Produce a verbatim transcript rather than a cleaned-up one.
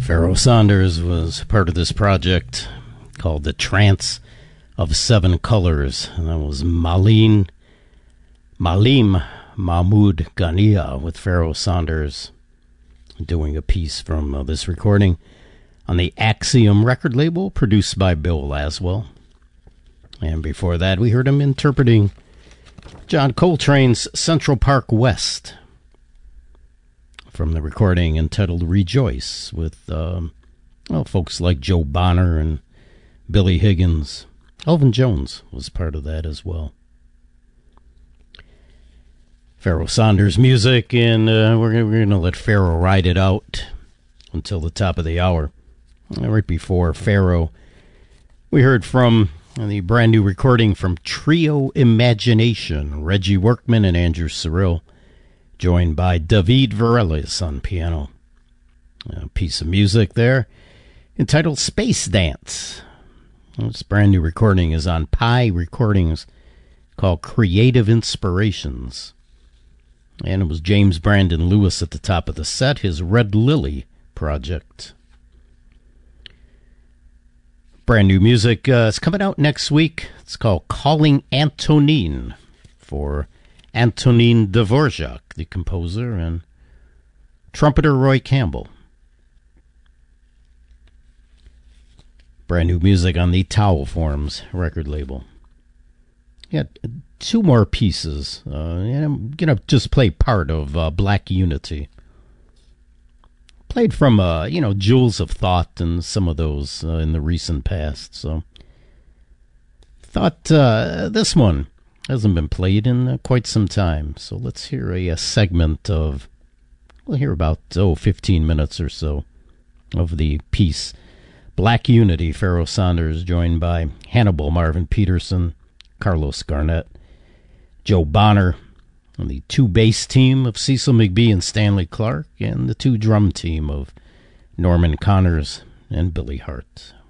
Pharoah Sanders was part of this project called The Trance of Seven Colors, and that was Maleen, Malim Mahmood Ghania with Pharoah Sanders doing a piece from uh, this recording on the Axiom record label, produced by Bill Laswell. And before that, we heard him interpreting John Coltrane's Central Park West from the recording entitled Rejoice with um, well, folks like Joe Bonner and Billy Higgins. Elvin Jones was part of that as well. Pharoah Sanders music, and uh, we're, we're going to let Pharoah ride it out until the top of the hour. Right before Pharoah, we heard from the brand new recording from Trio Imagination, Reggie Workman and Andrew Cyrille, joined by David Varelis on piano. A piece of music there entitled Space Dance. This brand new recording is on Pi Recordings, called Creative Inspirations. And it was James Brandon Lewis at the top of the set, his Red Lily project. Brand new music uh, is coming out next week. It's called Calling Antonine for Antonin Dvorak, the composer, and trumpeter Roy Campbell. Brand new music on the Towel Forms record label. Got two more pieces. Uh, and I'm going to just play part of uh, Black Unity. Played from, uh, you know, Jewels of Thought and some of those uh, in the recent past. So, thought uh, this one hasn't been played in uh, quite some time. So let's hear a, a segment of, we'll hear about, oh, fifteen minutes or so of the piece. Black Unity, Pharoah Sanders, joined by Hannibal Marvin Peterson, Carlos Garnett, Joe Bonner, and the two bass team of Cecil McBee and Stanley Clarke, and the two drum team of Norman Connors and Billy Hart.